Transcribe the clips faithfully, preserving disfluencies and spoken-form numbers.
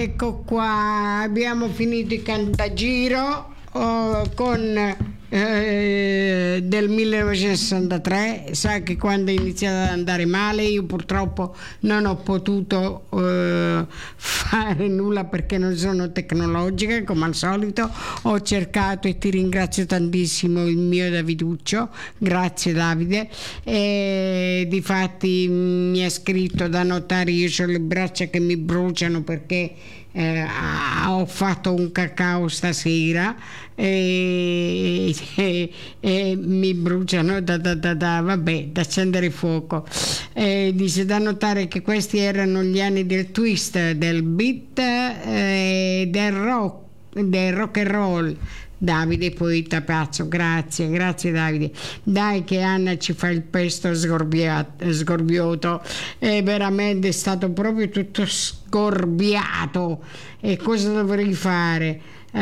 ecco qua, abbiamo finito il cantagiro oh, con eh, del millenovecentosessantatré. Sa che quando è iniziato ad andare male io purtroppo non ho potuto eh, fare nulla perché non sono tecnologica, come al solito. Ho cercato, e ti ringrazio tantissimo, il mio Daviduccio, grazie Davide, e difatti mi ha scritto da notare, io ho le braccia che mi bruciano perché Eh, ho fatto un cacao stasera e, e, e mi bruciano da, da, da, da, vabbè, da accendere fuoco. E dice da notare che questi erano gli anni del twist, del beat e eh, del rock, del rock and roll. Davide Poeta Pazzo, grazie, grazie Davide. Dai che Anna ci fa il pesto sgorbiato, sgorbioto, è veramente stato proprio tutto sgorbiato. E cosa dovrei fare?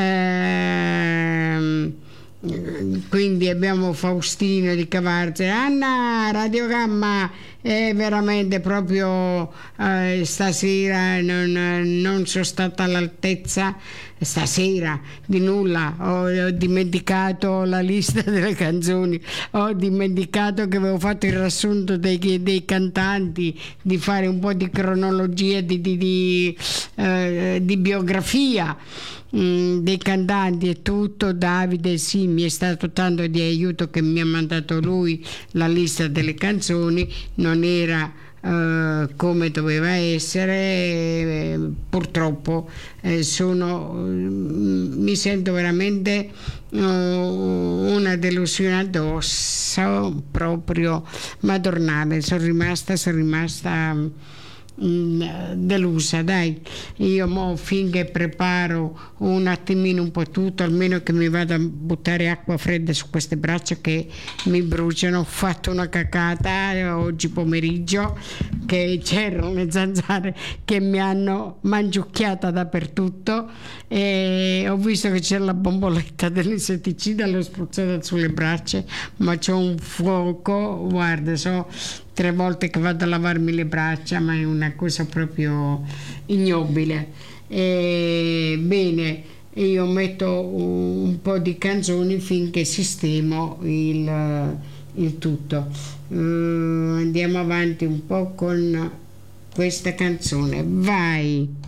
Ehm, quindi abbiamo Faustino di Cavarze. Anna, Radiogamma, è veramente proprio eh, stasera non, non sono stata all'altezza stasera di nulla. Ho, ho dimenticato la lista delle canzoni, ho dimenticato che avevo fatto il riassunto dei, dei cantanti, di fare un po' di cronologia, di, di, di, eh, di biografia mh, dei cantanti e tutto. Davide sì, mi è stato tanto di aiuto che mi ha mandato lui la lista delle canzoni, non era Uh, come doveva essere, eh, purtroppo eh, sono uh, mi sento veramente uh, una delusione addosso, proprio madornale. Sono rimasta sono rimasta delusa. Dai, io mo finché preparo un attimino un po' tutto, almeno che mi vado a buttare acqua fredda su queste braccia che mi bruciano. Ho fatto una cacata oggi pomeriggio che c'erano le zanzare che mi hanno mangiucchiata dappertutto e ho visto che c'era la bomboletta dell'insetticida, l'ho spruzzata sulle braccia, ma c'ho un fuoco, guarda, so tre volte che vado a lavarmi le braccia, ma è una cosa proprio ignobile. E, bene, io metto un po' di canzoni finché sistemo il, il tutto. Uh, andiamo avanti un po' con questa canzone, vai.